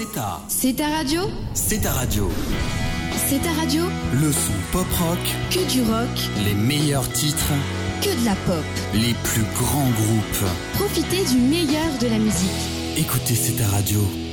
C'est ta radio. C'est ta radio. C'est ta radio. Le son pop-rock. Que du rock. Les meilleurs titres. Que de la pop. Les plus grands groupes. Profitez du meilleur de la musique. Écoutez C'est ta radio.